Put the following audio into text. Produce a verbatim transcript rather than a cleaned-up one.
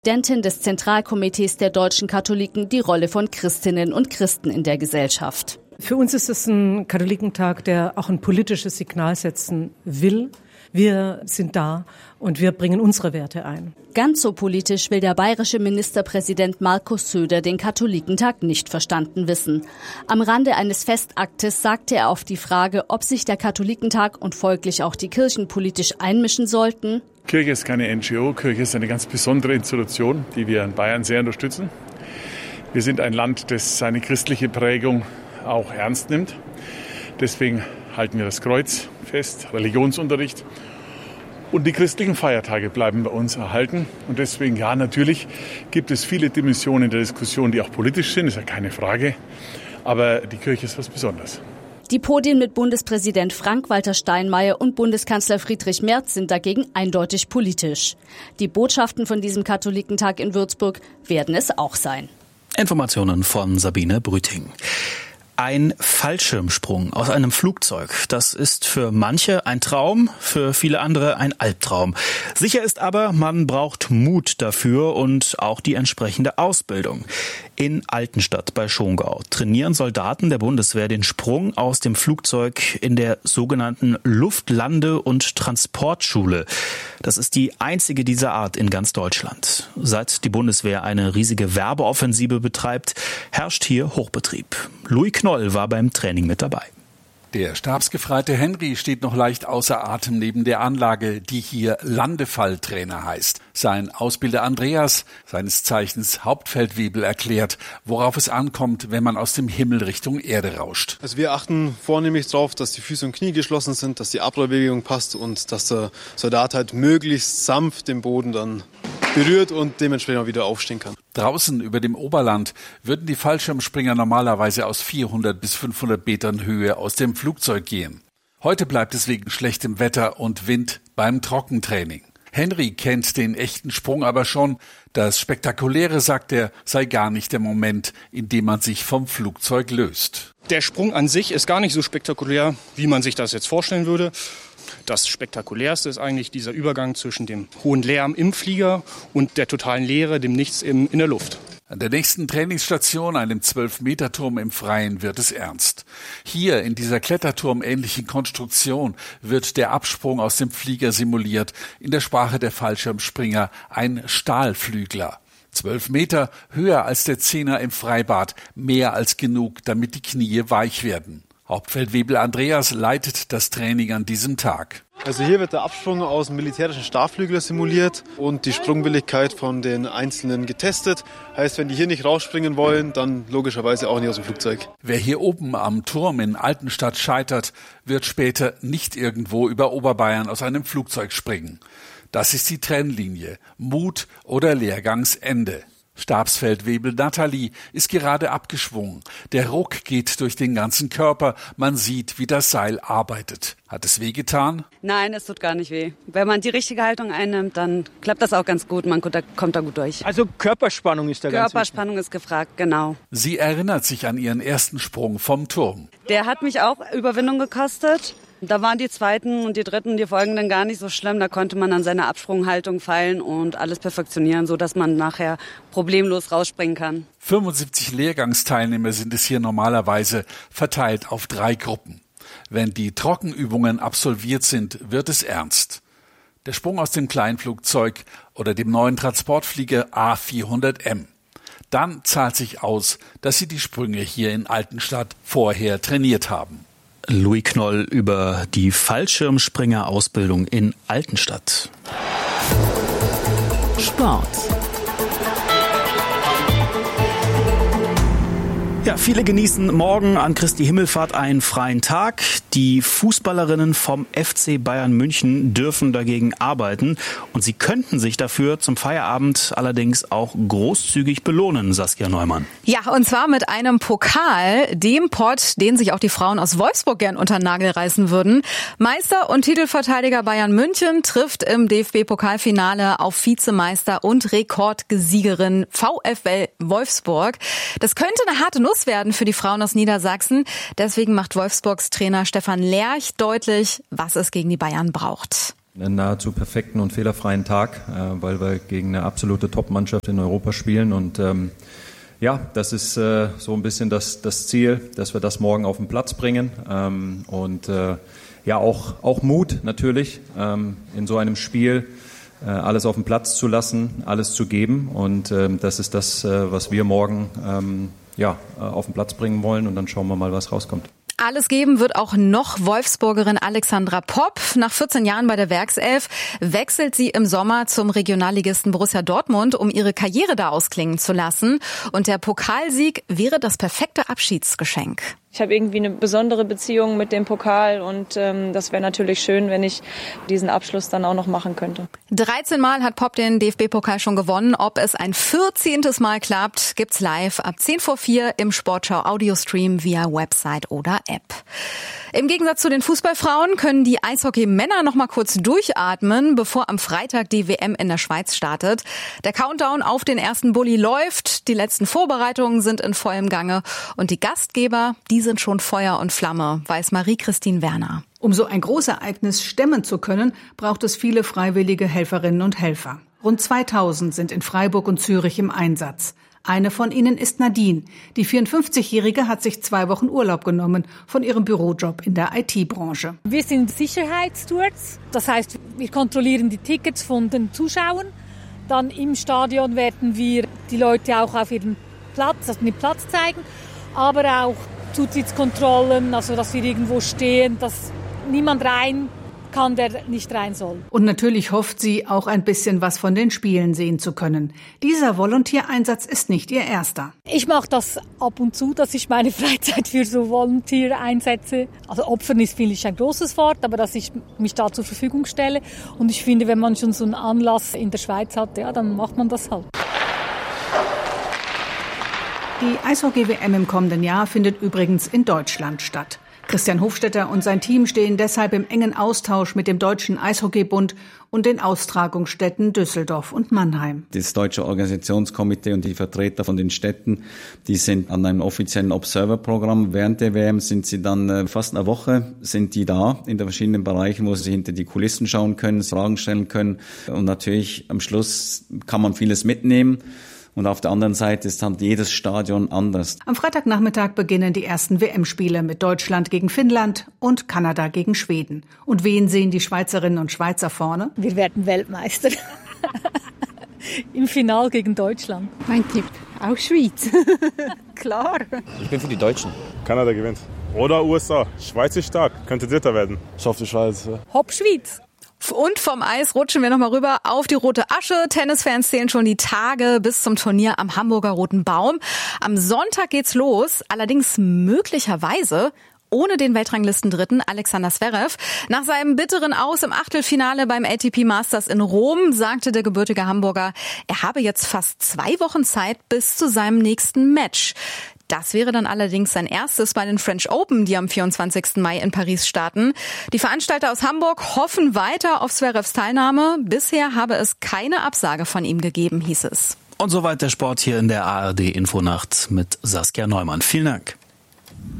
Präsidentin des Zentralkomitees der deutschen Katholiken die Rolle von Christinnen und Christen in der Gesellschaft. Für uns ist es ein Katholikentag, der auch ein politisches Signal setzen will. Wir sind da und wir bringen unsere Werte ein. Ganz so politisch will der bayerische Ministerpräsident Markus Söder den Katholikentag nicht verstanden wissen. Am Rande eines Festaktes sagte er auf die Frage, ob sich der Katholikentag und folglich auch die Kirchen politisch einmischen sollten: Kirche ist keine N G O, Kirche ist eine ganz besondere Institution, die wir in Bayern sehr unterstützen. Wir sind ein Land, das seine christliche Prägung auch ernst nimmt. Deswegen halten wir das Kreuz fest, Religionsunterricht. Und die christlichen Feiertage bleiben bei uns erhalten. Und deswegen, ja, natürlich gibt es viele Dimensionen der Diskussion, die auch politisch sind, ist ja keine Frage. Aber die Kirche ist was Besonderes. Die Podien mit Bundespräsident Frank-Walter Steinmeier und Bundeskanzler Friedrich Merz sind dagegen eindeutig politisch. Die Botschaften von diesem Katholikentag in Würzburg werden es auch sein. Informationen von Sabine Brüting. Ein Fallschirmsprung aus einem Flugzeug, das ist für manche ein Traum, für viele andere ein Albtraum. Sicher ist aber, man braucht Mut dafür und auch die entsprechende Ausbildung. In Altenstadt bei Schongau trainieren Soldaten der Bundeswehr den Sprung aus dem Flugzeug in der sogenannten Luftlande- und Transportschule. Das ist die einzige dieser Art in ganz Deutschland. Seit die Bundeswehr eine riesige Werbeoffensive betreibt, herrscht hier Hochbetrieb. Louis Knoll war beim Training mit dabei. Der Stabsgefreite Henry steht noch leicht außer Atem neben der Anlage, die hier Landefalltrainer heißt. Sein Ausbilder Andreas, seines Zeichens Hauptfeldwebel, erklärt, worauf es ankommt, wenn man aus dem Himmel Richtung Erde rauscht. Also wir achten vornehmlich darauf, dass die Füße und Knie geschlossen sind, dass die Abrollbewegung passt und dass der Soldat halt möglichst sanft den Boden dann berührt und dementsprechend auch wieder aufstehen kann. Draußen über dem Oberland würden die Fallschirmspringer normalerweise aus vierhundert bis fünfhundert Metern Höhe aus dem Flugzeug gehen. Heute bleibt es wegen schlechtem Wetter und Wind beim Trockentraining. Henry kennt den echten Sprung aber schon. Das Spektakuläre, sagt er, sei gar nicht der Moment, in dem man sich vom Flugzeug löst. Der Sprung an sich ist gar nicht so spektakulär, wie man sich das jetzt vorstellen würde. Das Spektakulärste ist eigentlich dieser Übergang zwischen dem hohen Lärm im Flieger und der totalen Leere, dem Nichts im, in der Luft. An der nächsten Trainingsstation, einem zwölf-Meter-Turm im Freien, wird es ernst. Hier in dieser kletterturmähnlichen Konstruktion wird der Absprung aus dem Flieger simuliert, in der Sprache der Fallschirmspringer ein Stahlflügler. Zwölf Meter, höher als der Zehner im Freibad, mehr als genug, damit die Knie weich werden. Hauptfeldwebel Andreas leitet das Training an diesem Tag. Also hier wird der Absprung aus dem militärischen Stahlflügler simuliert und die Sprungwilligkeit von den Einzelnen getestet. Heißt, wenn die hier nicht rausspringen wollen, dann logischerweise auch nicht aus dem Flugzeug. Wer hier oben am Turm in Altenstadt scheitert, wird später nicht irgendwo über Oberbayern aus einem Flugzeug springen. Das ist die Trennlinie. Mut oder Lehrgangsende. Stabsfeldwebel Nathalie ist gerade abgeschwungen. Der Ruck geht durch den ganzen Körper. Man sieht, wie das Seil arbeitet. Hat es wehgetan? Nein, es tut gar nicht weh. Wenn man die richtige Haltung einnimmt, dann klappt das auch ganz gut. Man kommt da gut durch. Also Körperspannung ist da ganz wichtig. Körperspannung ist gefragt, genau. Sie erinnert sich an ihren ersten Sprung vom Turm. Der hat mich auch Überwindung gekostet. Da waren die zweiten und die dritten, die folgenden gar nicht so schlimm. Da konnte man an seiner Absprunghaltung feilen und alles perfektionieren, sodass man nachher problemlos rausspringen kann. fünfundsiebzig Lehrgangsteilnehmer sind es hier normalerweise, verteilt auf drei Gruppen. Wenn die Trockenübungen absolviert sind, wird es ernst. Der Sprung aus dem Kleinflugzeug oder dem neuen Transportflieger A vierhundert M. Dann zahlt sich aus, dass Sie die Sprünge hier in Altenstadt vorher trainiert haben. Louis Knoll über die Fallschirmspringer-Ausbildung in Altenstadt. Sport. Ja, viele genießen morgen an Christi Himmelfahrt einen freien Tag. Die Fußballerinnen vom F C Bayern München dürfen dagegen arbeiten und sie könnten sich dafür zum Feierabend allerdings auch großzügig belohnen, Saskia Neumann. Ja, und zwar mit einem Pokal, dem Pott, den sich auch die Frauen aus Wolfsburg gern unter den Nagel reißen würden. Meister und Titelverteidiger Bayern München trifft im D F B-Pokalfinale auf Vizemeister und Rekordgesiegerin VfL Wolfsburg. Das könnte eine harte Nuss werden für die Frauen aus Niedersachsen. Deswegen macht Wolfsburgs Trainer Stefan Lerch deutlich, was es gegen die Bayern braucht. Einen nahezu perfekten und fehlerfreien Tag, äh, weil wir gegen eine absolute Top-Mannschaft in Europa spielen. Und ähm, ja, das ist äh, so ein bisschen das, das Ziel, dass wir das morgen auf den Platz bringen. Ähm, und äh, ja, auch, auch Mut natürlich, ähm, in so einem Spiel äh, alles auf den Platz zu lassen, alles zu geben. Und ähm, das ist das, äh, was wir morgen ähm, ja, auf den Platz bringen wollen. Und dann schauen wir mal, was rauskommt. Alles geben wird auch noch Wolfsburgerin Alexandra Popp. Nach vierzehn Jahren bei der Werkself wechselt sie im Sommer zum Regionalligisten Borussia Dortmund, um ihre Karriere da ausklingen zu lassen. Und der Pokalsieg wäre das perfekte Abschiedsgeschenk. Ich habe irgendwie eine besondere Beziehung mit dem Pokal und ähm, das wäre natürlich schön, wenn ich diesen Abschluss dann auch noch machen könnte. dreizehn Mal hat Popp den D F B-Pokal schon gewonnen. Ob es ein vierzehntes Mal klappt, gibt's live ab zehn vor vier im Sportschau-Audiostream via Website oder App. Im Gegensatz zu den Fußballfrauen können die Eishockey-Männer noch mal kurz durchatmen, bevor am Freitag die W M in der Schweiz startet. Der Countdown auf den ersten Bulli läuft, die letzten Vorbereitungen sind in vollem Gange und die Gastgeber, die sind schon Feuer und Flamme, weiß Marie-Christine Werner. Um so ein Großereignis stemmen zu können, braucht es viele freiwillige Helferinnen und Helfer. Rund zweitausend sind in Freiburg und Zürich im Einsatz. Eine von ihnen ist Nadine. Die vierundfünfzigjährige hat sich zwei Wochen Urlaub genommen von ihrem Bürojob in der I T-Branche. Wir sind Sicherheitsstewards. Das heißt, wir kontrollieren die Tickets von den Zuschauern. Dann im Stadion werden wir die Leute auch auf ihren Platz, also den Platz zeigen. Aber auch Zutrittskontrollen, also dass wir irgendwo stehen, dass niemand rein kann, der nicht rein soll. Und natürlich hofft sie, auch ein bisschen was von den Spielen sehen zu können. Dieser Volunteereinsatz ist nicht ihr erster. Ich mache das ab und zu, dass ich meine Freizeit für so Volunteer einsetze. Also Opfern ist, finde ich, ein großes Wort, aber dass ich mich da zur Verfügung stelle. Und ich finde, wenn man schon so einen Anlass in der Schweiz hat, ja, dann macht man das halt. Die Eishockey-W M im kommenden Jahr findet übrigens in Deutschland statt. Christian Hofstetter und sein Team stehen deshalb im engen Austausch mit dem Deutschen Eishockeybund und den Austragungsstätten Düsseldorf und Mannheim. Das deutsche Organisationskomitee und die Vertreter von den Städten, die sind an einem offiziellen Observer-Programm. Während der W M sind sie dann fast eine Woche sind die da in den verschiedenen Bereichen, wo sie hinter die Kulissen schauen können, Fragen stellen können. Und natürlich am Schluss kann man vieles mitnehmen. Und auf der anderen Seite ist dann jedes Stadion anders. Am Freitagnachmittag beginnen die ersten W M-Spiele mit Deutschland gegen Finnland und Kanada gegen Schweden. Und wen sehen die Schweizerinnen und Schweizer vorne? Wir werden Weltmeister. Im Finale gegen Deutschland. Mein Tipp, auch Schweiz. Klar. Ich bin für die Deutschen. Kanada gewinnt. Oder U S A. Schweiz ist stark, könnte Dritter werden. Ich hoffe die Schweiz. Hopp Schweiz. Und vom Eis rutschen wir nochmal rüber auf die rote Asche. Tennisfans zählen schon die Tage bis zum Turnier am Hamburger Roten Baum. Am Sonntag geht's los, allerdings möglicherweise ohne den Weltranglistendritten Alexander Zverev. Nach seinem bitteren Aus im Achtelfinale beim A T P Masters in Rom sagte der gebürtige Hamburger, er habe jetzt fast zwei Wochen Zeit bis zu seinem nächsten Match. Das wäre dann allerdings sein erstes bei den French Open, die am vierundzwanzigsten Mai in Paris starten. Die Veranstalter aus Hamburg hoffen weiter auf Zverevs Teilnahme. Bisher habe es keine Absage von ihm gegeben, hieß es. Und soweit der Sport hier in der A R D Infonacht mit Saskia Neumann. Vielen Dank.